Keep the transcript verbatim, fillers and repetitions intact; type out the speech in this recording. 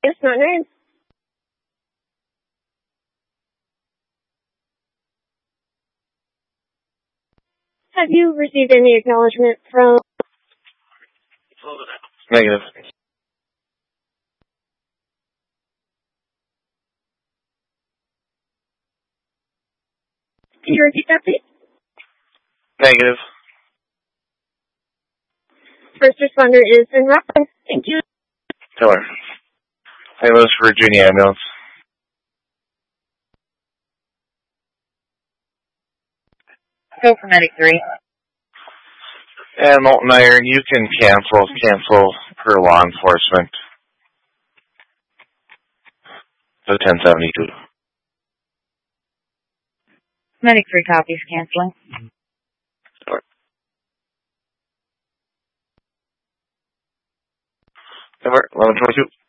Yes, not name. Have you received any acknowledgement from... Negative. Can you repeat that, please? Negative. First responder is in Rockland. Thank you. Tiller. Saint Louis, Virginia ambulance. Go for medic three. And Molten Iron, you can cancel, cancel per law enforcement. The ten seventy-two. Medic three copies, canceling. eleven twenty-two.